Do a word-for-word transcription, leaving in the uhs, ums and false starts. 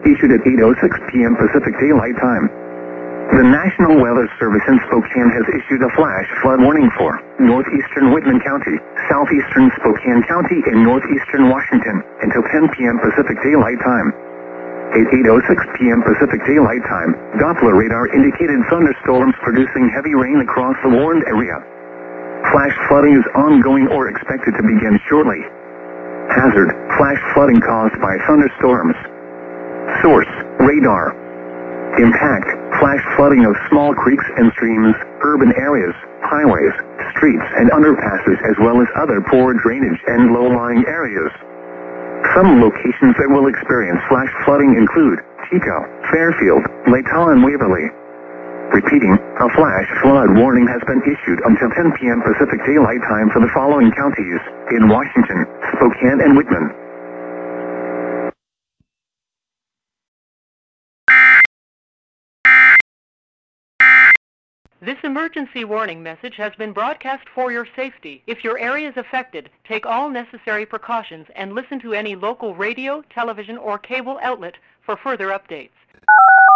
issued at eight oh six p.m. Pacific Daylight Time. The National Weather Service in Spokane has issued a flash flood warning for northeastern Whitman County, southeastern Spokane County, and northeastern Washington until ten p.m. Pacific Daylight Time. At eight oh six p.m. Pacific Daylight Time, Doppler radar indicated thunderstorms producing heavy rain across the warned area. Flash flooding is ongoing or expected to begin shortly. Hazard: flash flooding caused by thunderstorms. Source: radar. Impact: flash flooding of small creeks and streams, urban areas, highways, streets, and underpasses, as well as other poor drainage and low-lying areas. Some locations that will experience flash flooding include Chico, Fairfield, Latah, and Waverly. Repeating, a flash flood warning has been issued until ten p.m. Pacific Daylight Time for the following counties in Washington, Spokane, and Whitman. This emergency warning message has been broadcast for your safety. If your area is affected, take all necessary precautions and listen to any local radio, television, or cable outlet for further updates.